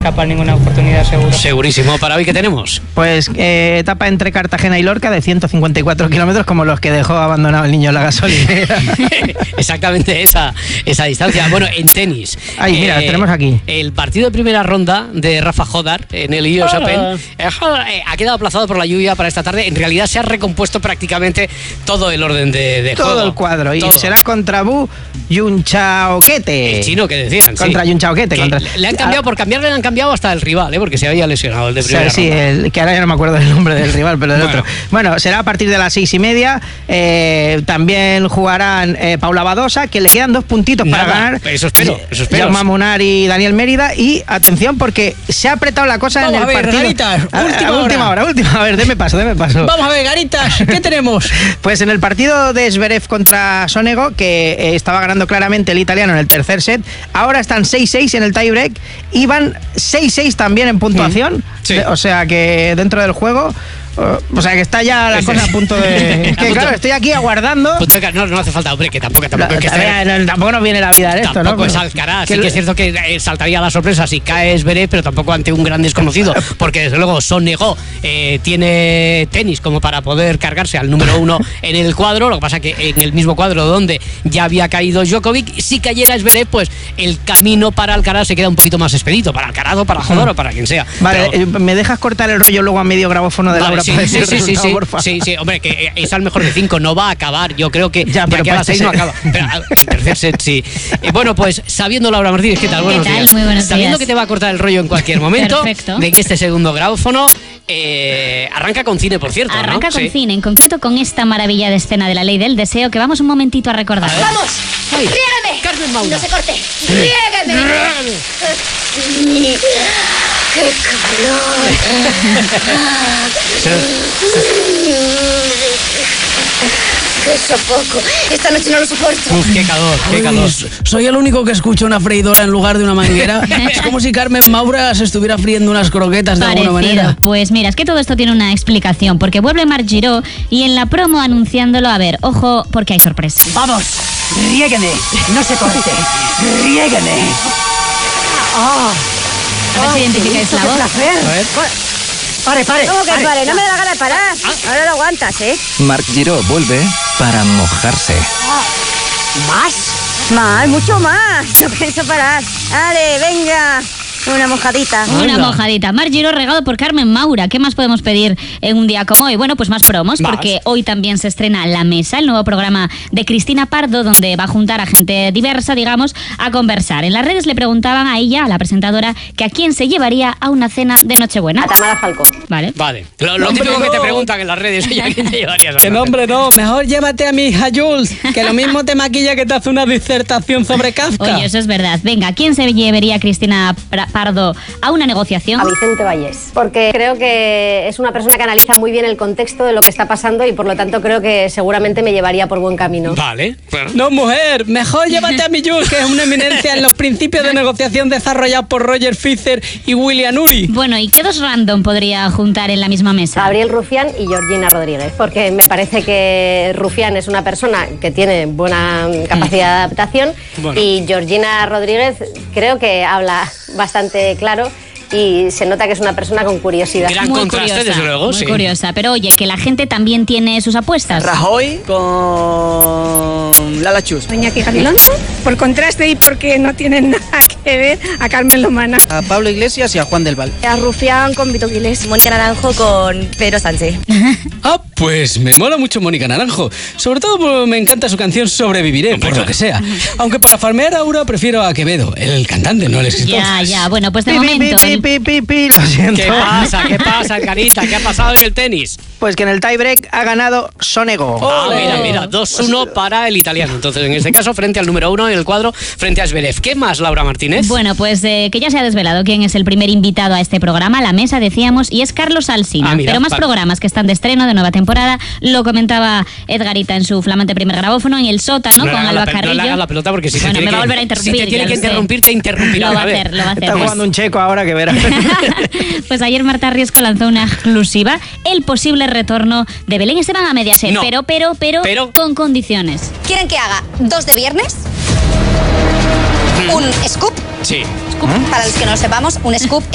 escapar ninguna oportunidad, seguro. Segurísimo. ¿Para hoy qué tenemos? Pues etapa entre Cartagena y Lorca de 154 kilómetros, como los que dejó abandonado el niño en la gasolinera. Exactamente esa distancia. Bueno, en tenis. Ahí, mira, tenemos aquí. El partido de primera ronda de Rafa Jodar en el US Open ha quedado aplazado por la lluvia para esta tarde. En realidad se ha recompuesto prácticamente todo el orden de todo juego. El cuadro. Todo. Y será contra Bu Yunchaoquete. El chino que decían. Contra sí. Yunchaoquete. Le han cambiado, por cambiarle le han cambiado hasta el rival, porque se había lesionado el de primera sí, ronda. que ahora ya no me acuerdo del nombre del rival, pero del otro. Bueno, será a partir de las 6:30. También jugarán Paula Badosa, que le quedan 2 puntitos para ganar. Eso espero. Jaume Munar y Daniel Mérida. Y atención, porque se ha apretado la cosa en el partido. Garitas, última hora. A ver, deme paso. Vamos a ver, Garitas, ¿qué tenemos? Pues en el partido de Zverev contra Sonego, que estaba ganando claramente el italiano en el tercer set, ahora están 6-6 en el tiebreak y van 6-6 también en puntuación. Sí. O sea que dentro del juego... O sea que está ya la cosa a punto de... que claro, estoy aquí aguardando... No hace falta, hombre, que tampoco es que tampoco nos viene la vida en esto, ¿no? Tampoco es Alcaraz. Sí que es cierto que saltaría la sorpresa si cae Zverev, pero tampoco ante un gran desconocido, porque desde luego Sonego tiene tenis como para poder cargarse al número 1 en el cuadro. Lo que pasa que en el mismo cuadro donde ya había caído Djokovic, si cayera Zverev, pues el camino para Alcaraz se queda un poquito más expedito, para Alcaraz o para Jodor o para quien sea. Vale, pero... ¿me dejas cortar el rollo luego a medio grabófono de Laura? Sí, hombre, que es al mejor de 5, no va a acabar. Yo creo que ya, pero que a las 6 no acaba. Pero el tercer set sí. Bueno, pues sabiendo, Laura Martínez, ¿qué tal? Buenos días. Muy buenos Sabiendo días. que te va a cortar el rollo en cualquier momento, Perfecto. de que este segundo grabófono arranca con cine, por cierto. Arranca ¿no? con cine, en concreto con esta maravilla de escena de La Ley del Deseo, que vamos un momentito a recordar. ¡Vamos! Ay, ¡Riégame! Carmen Maura. ¡No se corte! ¡Riégame! ¡Qué calor! ¡Qué sofoco! Esta noche no lo soporto. Uf, qué calor. Soy el único que escucha una freidora en lugar de una manguera. Es como si Carmen Maura se estuviera friendo unas croquetas de alguna manera. Pues mira, es que todo esto tiene una explicación, porque vuelve Marc Giró y en la promo anunciándolo, a ver, ojo, porque hay sorpresa. ¡Vamos! ¡Riégueme! ¡No se corte! ¡Riégueme! A ver si identificáis la voz. A ver. ¡Pare! ¿Cómo que pare? No me da la gana de parar. Ahora lo aguantas, ¿eh? Marc Giró vuelve para mojarse. Más, mucho más. No pienso parar. Dale, venga. Una mojadita. Una mojadita. Marc Giró regado por Carmen Maura. ¿Qué más podemos pedir en un día como hoy? Bueno, pues más promos, porque hoy también se estrena La Mesa, el nuevo programa de Cristina Pardo, donde va a juntar a gente diversa, digamos, a conversar. En las redes le preguntaban a ella, a la presentadora, que a quién se llevaría a una cena de Nochebuena. A Tamara Falcó. Vale. Lo típico que te preguntan en las redes, oye, ¿a quién te llevarías a Que no, hombre, no. Mejor llévate a mi hija Jules, que lo mismo te maquilla que te hace una disertación sobre Kafka. Oye, eso es verdad. Venga, ¿quién se llevaría a Cristina Pardo a una negociación? A Vicente Vallés. Porque creo que es una persona que analiza muy bien el contexto de lo que está pasando y por lo tanto creo que seguramente me llevaría por buen camino. Vale. No, mujer, mejor llévate a mi Jules, que es una eminencia en los principios de negociación desarrollados por Roger Fisher y William Ury. Bueno, ¿y qué dos random podría juntar en la misma mesa? Gabriel Rufián y Georgina Rodríguez, porque me parece que Rufián es una persona que tiene buena capacidad de adaptación y Georgina Rodríguez creo que habla bastante claro y se nota que es una persona con curiosidad. Gran Muy contraste, curiosa, desde luego, muy sí. curiosa. Pero oye, que la gente también tiene sus apuestas. Rajoy con Lala Chus. Iñaki Gabilondo, por contraste y porque no tienen nada que ver, a Carmen Lomana. A Pablo Iglesias y a Juan del Val. A Rufián con Vito Quiles. Mónica Naranjo con Pedro Sánchez. Ah, pues me mola mucho Mónica Naranjo. Sobre todo porque me encanta su canción Sobreviviré, por lo que sea. Aunque para farmear a Aura prefiero a Quevedo, el cantante, no el escritor. Ya, bueno, pues de momento... Lo siento. ¿Qué pasa, Carita? ¿Qué ha pasado en el tenis? Pues que en el tiebreak ha ganado Sonego. Mira, 2-1 para el italiano. Entonces, en este caso, frente al número 1 en el cuadro, frente a Zverev. ¿Qué más, Laura Martínez? Bueno, pues que ya se ha desvelado quién es el primer invitado a este programa, La Mesa, decíamos, y es Carlos Alsina. Pero más programas que están de estreno, de nueva temporada, lo comentaba Edgarita en su flamante primer grabófono, en el sótano, con Alba Carrillo. No le hagas la pelota porque si me va a volver a interrumpir. Si te tiene que interrumpir, te interrumpirá. Lo va a hacer. Está jugando un checo ahora que verás. Pues ayer Marta Riesco lanzó una exclusiva, el posible retorno de Belén Esteban a Mediaset, no. pero con condiciones. ¿Quieren que haga 2 de viernes? Un scoop. Sí. Para los que no lo sepamos, un scoop